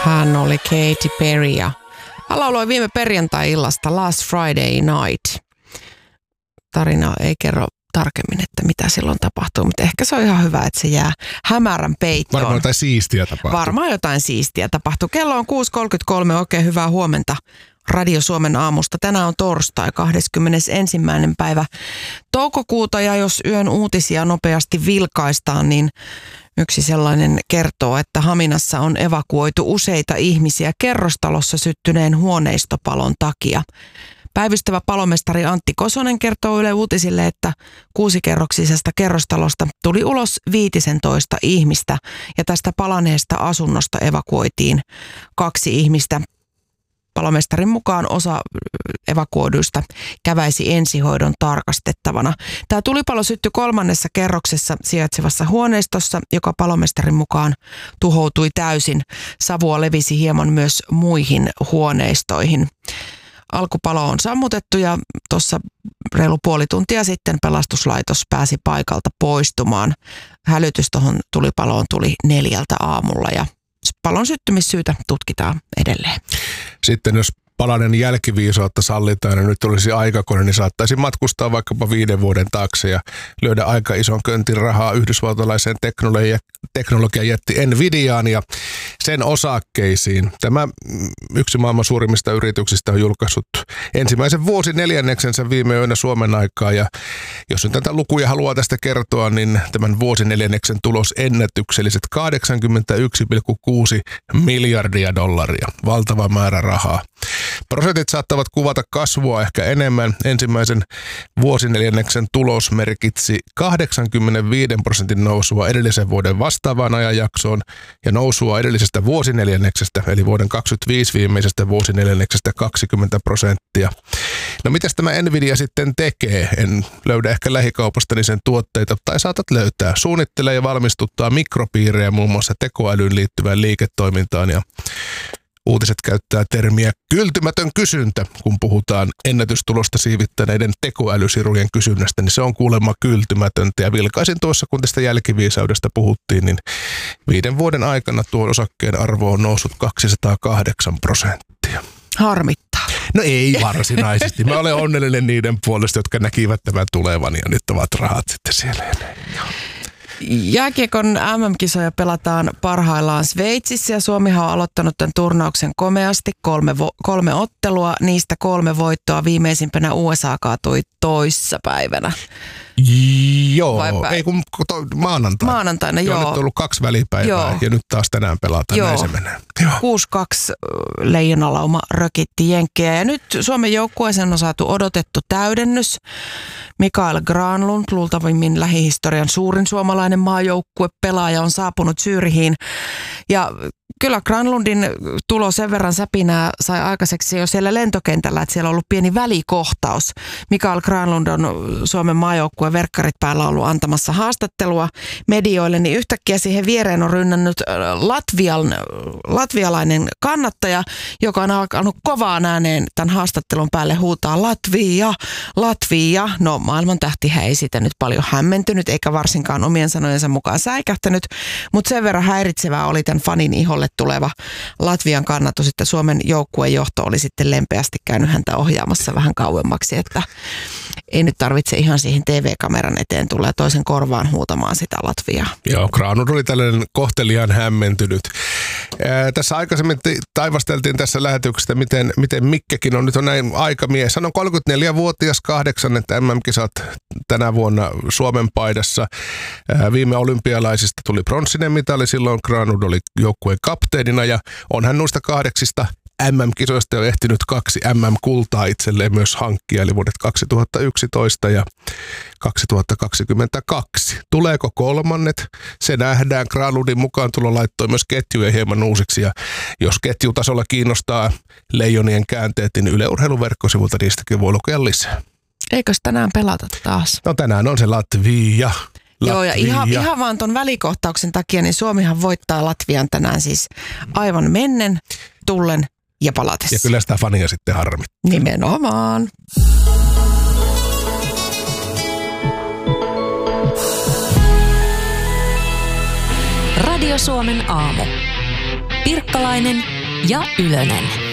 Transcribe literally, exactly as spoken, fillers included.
Hän oli Katy Perry ja hän lauloi viime perjantai-illasta Last Friday Night. Tarina ei kerro tarkemmin, että mitä silloin tapahtuu, mutta ehkä se on ihan hyvä, että se jää hämärän peittoon. Varmaan jotain siistiä tapahtuu. Varmaan jotain siistiä tapahtuu. Kello on kuusi kolmekymmentäkolme, oikein hyvää huomenta Radio Suomen aamusta. Tänään on torstai, kahdeskymmenesensimmäinen päivä toukokuuta, ja jos yön uutisia nopeasti vilkaistaan, niin yksi sellainen kertoo, että Haminassa on evakuoitu useita ihmisiä kerrostalossa syttyneen huoneistopalon takia. Päivystävä palomestari Antti Kosonen kertoo Yle Uutisille, että kuusikerroksisesta kerrostalosta tuli ulos viisitoista ihmistä ja tästä palaneesta asunnosta evakuoitiin kaksi ihmistä. Palomestarin mukaan osa evakuoiduista käväisi ensihoidon tarkastettavana. Tämä tulipalo syttyi kolmannessa kerroksessa sijaitsevassa huoneistossa, joka palomestarin mukaan tuhoutui täysin. Savua levisi hieman myös muihin huoneistoihin. Alkupalo on sammutettu ja tuossa reilu puoli tuntia sitten pelastuslaitos pääsi paikalta poistumaan. Hälytys tuohon tulipaloon tuli neljältä aamulla ja palon syttymissyytä tutkitaan edelleen. Sitten jos palanen jälkiviisautta sallitaan ja nyt olisi aikakone, niin saattaisi matkustaa vaikkapa viiden vuoden taakse ja löydä aika ison köntin rahaa yhdysvaltalaiseen teknologia, teknologiajätti Nvidiaan ja sen osakkeisiin. Tämä yksi maailman suurimmista yrityksistä on julkaissut ensimmäisen vuosineljänneksensä viime yönä Suomen aikaa, ja jos nyt tätä lukuja haluaa tästä kertoa, niin tämän vuosineljänneksen tulos ennätykselliset kahdeksankymmentäyksi pilkku kuusi miljardia dollaria. Valtava määrä rahaa. Prosentit saattavat kuvata kasvua ehkä enemmän. Ensimmäisen vuosineljänneksen tulos merkitsi kahdeksankymmentäviisi prosentin nousua edellisen vuoden vastaavaan ajanjaksoon ja nousua edellisestä vuosineljänneksestä, eli vuoden kaksikymmentäviisi viimeisestä vuosineljänneksestä kaksikymmentä prosenttia. No mitäs tämä Nvidia sitten tekee? En löydä ehkä lähikaupastani sen tuotteita, tai saatat löytää. Suunnittelee ja valmistuttaa mikropiirejä muun muassa tekoälyyn liittyvään liiketoimintaan, ja uutiset käyttää termiä kyltymätön kysyntä, kun puhutaan ennätystulosta siivittäneiden tekoälysirujen kysynnästä, niin se on kuulemma kyltymätöntä. Ja vilkaisin tuossa, kun tästä jälkiviisaudesta puhuttiin, niin viiden vuoden aikana tuo osakkeen arvo on noussut kaksisataakahdeksan prosenttia. Harmittaa. No ei varsinaisesti. Mä olen onnellinen niiden puolesta, jotka näkivät tämän tulevan ja nyt ovat rahat sitten siellä. Jääkiekon M M-kisoja pelataan parhaillaan Sveitsissä ja Suomihan on aloittanut tämän turnauksen komeasti. Kolme, vo- kolme ottelua, niistä kolme voittoa. Viimeisimpänä U S A kaatui toissapäivänä. Joo, ei kun to, maanantaina. Maanantaina, joo. joo. Nyt on ollut kaksi välipäivää joo. Ja nyt taas tänään pelataan, joo. Näin se menee. kuusi kaksi leijonalauma rökitti jenkkejä ja nyt Suomen joukkueeseen on saatu odotettu täydennys. Mikael Granlund, luultavimmin lähihistorian suurin suomalainen maajoukkuepelaaja, on saapunut Zürichiin. Ja kyllä Granlundin tulo sen verran säpinää sai aikaiseksi jo siellä lentokentällä, että siellä on ollut pieni välikohtaus. Mikael Granlund on Suomen maajoukkueen verkkarit päällä ollut antamassa haastattelua medioille, niin yhtäkkiä siihen viereen on rynnännyt Latvian, latvialainen kannattaja, joka on alkanut kovaan ääneen tämän haastattelun päälle huutaa Latvia, Latvia. No maailman tähtihän ei siitä nyt paljon hämmentynyt, eikä varsinkaan omien sanojensa mukaan säikähtänyt, mutta sen verran häiritsevää oli tämän fanin iholle tuleva Latvian kannatus, että Suomen joukkueen johto oli sitten lempeästi käynyt häntä ohjaamassa vähän kauemmaksi, että ei nyt tarvitse ihan siihen T V-kameran eteen tulla ja toisen korvaan huutamaan sitä Latviaa. Joo, Granlund oli tällainen kohteliaan hämmentynyt. Ää, tässä aikaisemmin taivasteltiin tässä lähetyksessä, miten, miten Mikkekin on nyt on näin aikamies. Hän on kolmekymmentäneljävuotias, kahdeksannet M M-kisat tänä vuonna Suomen paidassa. Ää, viime olympialaisista tuli pronssinen mitali, silloin Granlund oli joukkueen kapteenina ja on hän noista kahdeksista M M-kisoista on ehtinyt kaksi M M-kultaa itselleen myös hankkia, eli vuodet kaksituhattayksitoista ja kaksituhattakaksikymmentäkaksi. Tuleeko kolmannet? Se nähdään. Granlundin mukaan tulo laittoi myös ketjuja hieman uusiksi, ja jos ketjutasolla kiinnostaa leijonien käänteet, niin Yle Urheilun verkkosivulta niistäkin voi lukea lisää. Eikös tänään pelata taas? No tänään on se Latvia. Latvia. Joo, ja ihan, ihan vaan ton välikohtauksen takia, niin Suomihan voittaa Latvian tänään siis aivan mennen, tullen ja palatessa. Ja kyllä sitä fania sitten harmittaa. Nimenomaan. Radio Suomen aamu. Pirkkalainen ja Ylönen.